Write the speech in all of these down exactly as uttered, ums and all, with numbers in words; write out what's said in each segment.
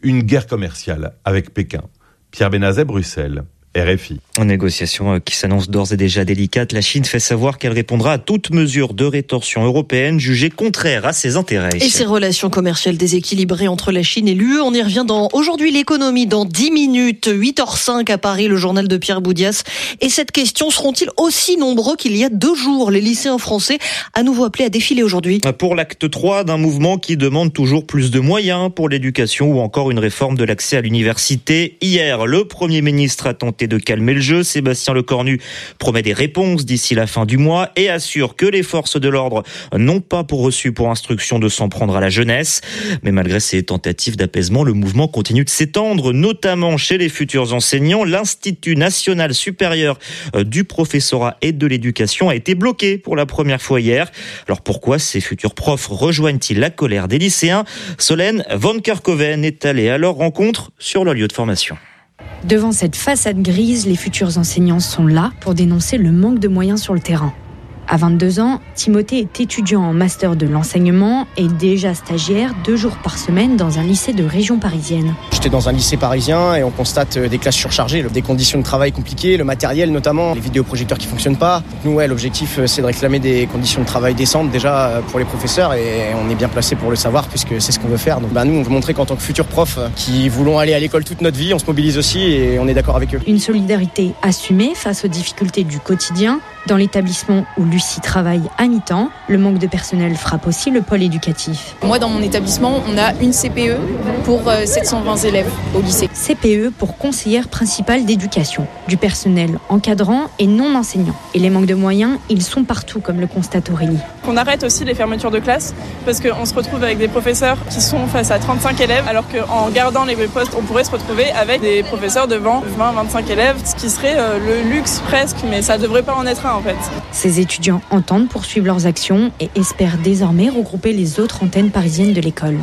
une guerre commerciale avec Pékin. Pierre Benazet, Bruxelles. R F I. En négociation qui s'annonce d'ores et déjà délicate, la Chine fait savoir qu'elle répondra à toute mesure de rétorsion européenne jugée contraire à ses intérêts. Et ces relations commerciales déséquilibrées entre la Chine et l'U E, on y revient dans Aujourd'hui l'économie, dans dix minutes, huit heures cinq à Paris, le journal de Pierre Boudias. Et cette question, seront-ils aussi nombreux qu'il y a deux jours? Les lycéens français à nouveau appelés à défiler aujourd'hui. Pour l'acte trois d'un mouvement qui demande toujours plus de moyens pour l'éducation ou encore une réforme de l'accès à l'université. Hier, le Premier ministre a tenté de calmer le jeu. Sébastien Lecornu promet des réponses d'ici la fin du mois et assure que les forces de l'ordre n'ont pas pour reçu pour instruction de s'en prendre à la jeunesse. Mais malgré ces tentatives d'apaisement, le mouvement continue de s'étendre, notamment chez les futurs enseignants. L'Institut national supérieur du professorat et de l'éducation a été bloqué pour la première fois hier. Alors pourquoi ces futurs profs rejoignent-ils la colère des lycéens? Solène Van Kerkhoven est allée à leur rencontre sur leur lieu de formation. Devant cette façade grise, les futurs enseignants sont là pour dénoncer le manque de moyens sur le terrain. À vingt-deux ans, Timothée est étudiant en master de l'enseignement et déjà stagiaire deux jours par semaine dans un lycée de région parisienne. J'étais dans un lycée parisien et on constate des classes surchargées, des conditions de travail compliquées, le matériel notamment, les vidéoprojecteurs qui ne fonctionnent pas. Nous, ouais, l'objectif, c'est de réclamer des conditions de travail décentes déjà pour les professeurs et on est bien placé pour le savoir puisque c'est ce qu'on veut faire. Donc bah, nous, on veut montrer qu'en tant que futurs profs qui voulons aller à l'école toute notre vie, on se mobilise aussi et on est d'accord avec eux. Une solidarité assumée face aux difficultés du quotidien. Dans l'établissement où Lucie travaille à mi-temps, le manque de personnel frappe aussi le pôle éducatif. Moi, dans mon établissement, on a une C P E pour sept cent vingt élèves au lycée. C P E pour conseillère principale d'éducation, du personnel encadrant et non enseignant. Et les manques de moyens, ils sont partout, comme le constate Aurélie. On arrête aussi les fermetures de classe parce qu'on se retrouve avec des professeurs qui sont face à trente-cinq élèves alors qu'en gardant les postes, on pourrait se retrouver avec des professeurs devant vingt à vingt-cinq élèves, ce qui serait le luxe presque, mais ça ne devrait pas en être un en fait. Ces étudiants entendent poursuivre leurs actions et espèrent désormais regrouper les autres antennes parisiennes de l'école.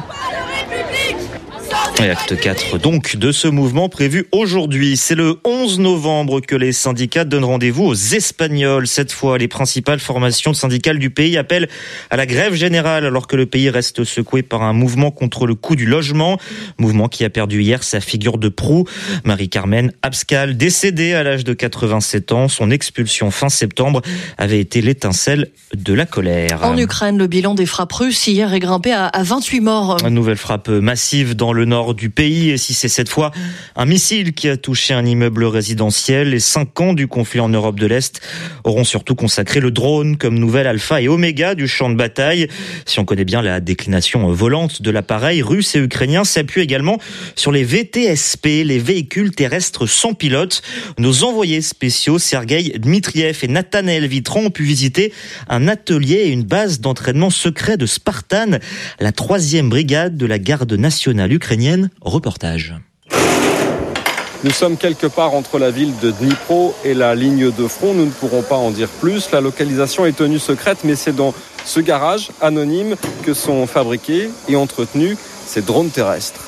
Et acte quatre donc de ce mouvement prévu aujourd'hui. C'est le onze novembre que les syndicats donnent rendez-vous aux Espagnols. Cette fois, les principales formations syndicales du pays appellent à la grève générale alors que le pays reste secoué par un mouvement contre le coût du logement. Mouvement qui a perdu hier sa figure de proue. Marie-Carmen Abascal, décédée à l'âge de quatre-vingt-sept ans. Son expulsion fin septembre avait été l'étincelle de la colère. En Ukraine, le bilan des frappes russes hier est grimpé à vingt-huit morts. Une nouvelle frappe massive dans le nord du pays, et si c'est cette fois un missile qui a touché un immeuble résidentiel, les cinq ans du conflit en Europe de l'Est auront surtout consacré le drone comme nouvelle alpha et oméga du champ de bataille. Si on connaît bien la déclination volante de l'appareil, russes et ukrainiens s'appuient également sur les V T S P, les véhicules terrestres sans pilote. Nos envoyés spéciaux Sergueï Dmitriev et Nathanaël Vitran ont pu visiter un atelier et une base d'entraînement secret de Spartan, la troisième brigade de la garde nationale ukrainienne. Reportage. Nous sommes quelque part entre la ville de Dnipro et la ligne de front. Nous ne pourrons pas en dire plus. La localisation est tenue secrète, mais c'est dans ce garage anonyme que sont fabriqués et entretenus ces drones terrestres.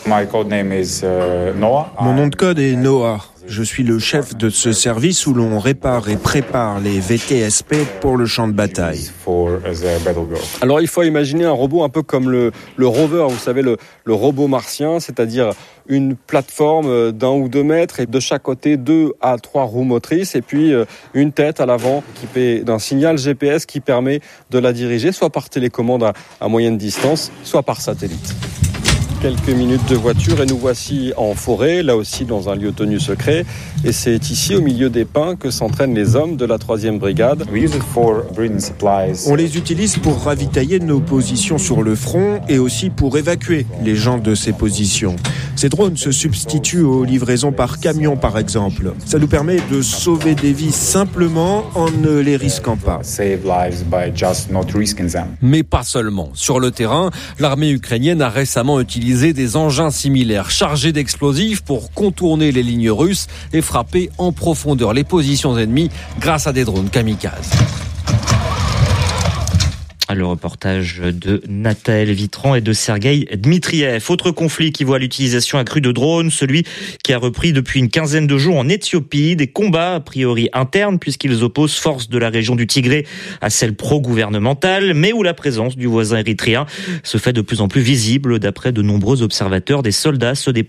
Mon nom de code est Noah. Je suis le chef de ce service où l'on répare et prépare les V T S P pour le champ de bataille. Alors il faut imaginer un robot un peu comme le, le rover, vous savez, le, le robot martien, c'est-à-dire une plateforme d'un ou deux mètres et de chaque côté deux à trois roues motrices et puis une tête à l'avant équipée d'un signal G P S qui permet de la diriger soit par télécommande à, à moyenne distance, soit par satellite. Quelques minutes de voiture et nous voici en forêt, là aussi dans un lieu tenu secret. Et c'est ici, au milieu des pins, que s'entraînent les hommes de la troisième brigade. On les utilise pour ravitailler nos positions sur le front et aussi pour évacuer les gens de ces positions. Ces drones se substituent aux livraisons par camion, par exemple. Ça nous permet de sauver des vies simplement en ne les risquant pas. Mais pas seulement. Sur le terrain, l'armée ukrainienne a récemment utilisé des engins similaires chargés d'explosifs pour contourner les lignes russes et frapper en profondeur les positions ennemies grâce à des drones kamikazes. Le reportage de Nathanaël Vitran et de Sergueï Dmitriev. Autre conflit qui voit l'utilisation accrue de drones, celui qui a repris depuis une quinzaine de jours en Éthiopie. Des combats a priori internes puisqu'ils opposent forces de la région du Tigré à celles pro-gouvernementales, mais où la présence du voisin érythréen se fait de plus en plus visible. D'après de nombreux observateurs, des soldats se déplacent